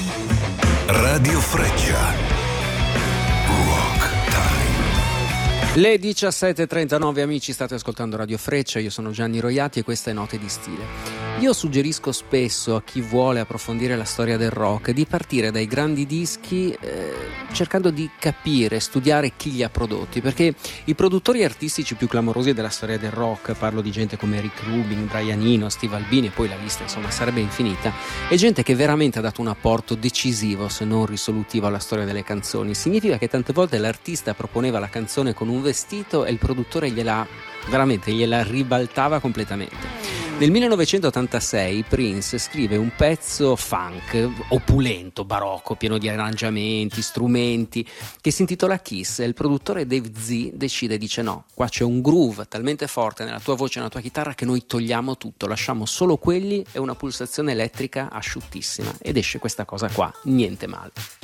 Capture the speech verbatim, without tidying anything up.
Radio Freccia. Rock Time. Le diciassette e trentanove, amici, state ascoltando Radio Freccia, io sono Gianni Roiati e questa è Note di Stile. Io suggerisco spesso a chi vuole approfondire la storia del rock di partire dai grandi dischi eh, cercando di capire, studiare chi li ha prodotti, perché i produttori artistici più clamorosi della storia del rock, parlo di gente come Rick Rubin, Brian Eno, Steve Albini e poi la lista insomma sarebbe infinita, è gente che veramente ha dato un apporto decisivo se non risolutivo alla storia delle canzoni. Significa che tante volte l'artista proponeva la canzone con un vestito e il produttore gliela veramente gliela ribaltava completamente. Nel millenovecentottantasei Prince scrive un pezzo funk opulento, barocco, pieno di arrangiamenti, strumenti, che si intitola Kiss, e il produttore Dave Z decide, dice no, qua c'è un groove talmente forte nella tua voce e nella tua chitarra che noi togliamo tutto, lasciamo solo quelli e una pulsazione elettrica asciuttissima, ed esce questa cosa qua, niente male.